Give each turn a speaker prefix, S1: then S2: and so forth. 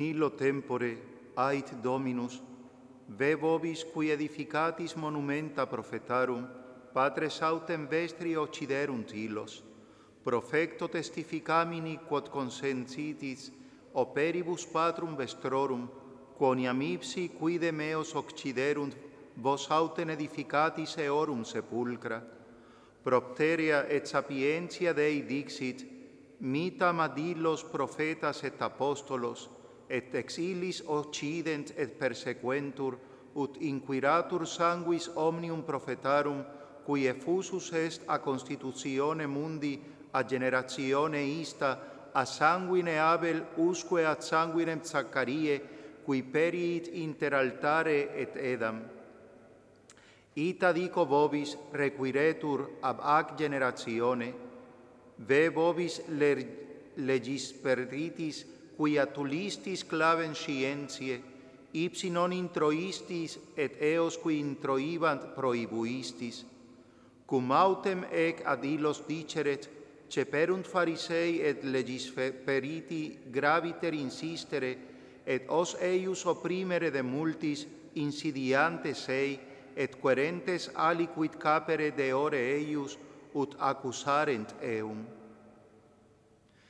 S1: illo tempore ait Dominus, ve vobis qui edificatis monumenta prophetarum, patres autem vestri occiderunt illos, profecto testificamini quod consensitis operibus patrum vestrorum, quoniam ipsi quide meos occiderunt vos autem edificatis eorum sepulcra. Propteria et sapientia Dei dixit, mitam ad illos prophetas et apostolos, et ex illis occident et persequentur, ut inquiratur sanguis omnium prophetarum, qui effusus est a constitutione mundi a generatione ista, a sanguine Abel usque ad sanguinem Zaccarie, qui periit inter altare et edam. Ita dico vobis requiretur ab ac generatione, ve vobis legisperitis, quia tulistis clavem scientiae, ipsi non introistis, et eos qui introibant prohibuistis. Cum autem ec ad illos diceret, ceperunt Pharisei et legisperiti graviter insistere, et os eius opprimere de multis insidiantes ei, et querentes aliquid capere deore eius, ut accusarent eum.